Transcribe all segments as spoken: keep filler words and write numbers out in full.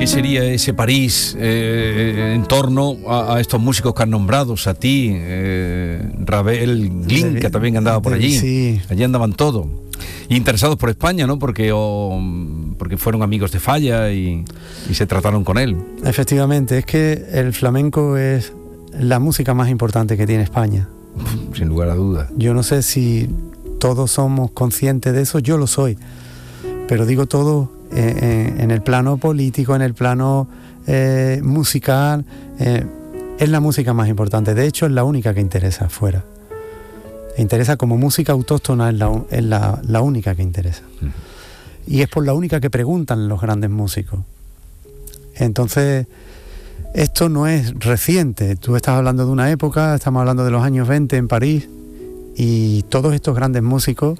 ¿Qué sería ese París eh, en torno a, a estos músicos que han nombrado, a ti, eh, Ravel, Glyn, que también andaba por allí? Sí. Allí andaban todos. Interesados por España, ¿no? Porque, oh, porque fueron amigos de Falla y, y se trataron con él. Efectivamente, es que el flamenco es la música más importante que tiene España. Sin lugar a dudas. Yo no sé si todos somos conscientes de eso, yo lo soy, pero digo todo eh, en el plano político, en el plano eh, musical, eh, es la música más importante, de hecho es la única que interesa afuera. Interesa como música autóctona, es la, es la, la única que interesa. Mm. Y es por la única que preguntan los grandes músicos. Entonces, esto no es reciente. Tú estás hablando de una época, estamos hablando de los años veinte en París, y todos estos grandes músicos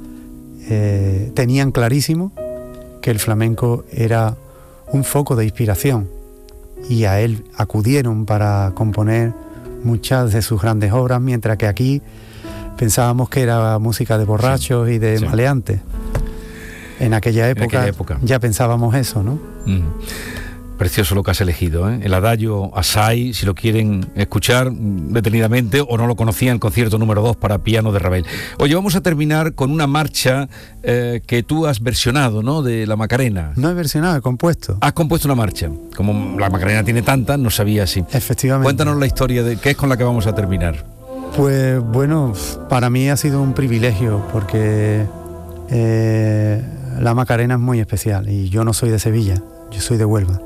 eh, tenían clarísimo que el flamenco era un foco de inspiración, y a él acudieron para componer muchas de sus grandes obras, mientras que aquí pensábamos que era música de borrachos, sí, y de sí. maleantes. En aquella época, en aquella época ya pensábamos eso, ¿no? Mm. Precioso lo que has elegido, ¿eh? El Adagio Assai, si lo quieren escuchar detenidamente o no lo conocían, el concierto número dos para piano de Ravel. Oye, vamos a terminar con una marcha eh, que tú has versionado, ¿no? De la Macarena. No he versionado, he compuesto. Has compuesto una marcha. Como la Macarena tiene tantas, no sabía si. Efectivamente. Cuéntanos la historia de qué es con la que vamos a terminar. Pues bueno, para mí ha sido un privilegio porque eh, la Macarena es muy especial y yo no soy de Sevilla, yo soy de Huelva.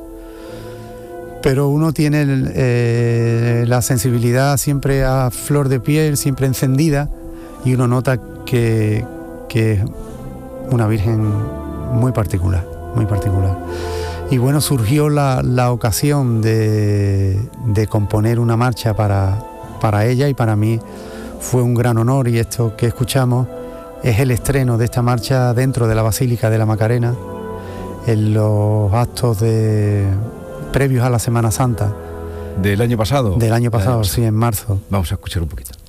Pero uno tiene eh, la sensibilidad siempre a flor de piel, siempre encendida, y uno nota que, que es una virgen muy particular, muy particular. Y bueno, surgió la, la ocasión de, de componer una marcha para, para ella, y para mí fue un gran honor, y esto que escuchamos es el estreno de esta marcha dentro de la Basílica de la Macarena, en los actos de... previos a la Semana Santa. ¿Del año pasado? Del año pasado, sí, en marzo. Vamos a escuchar un poquito.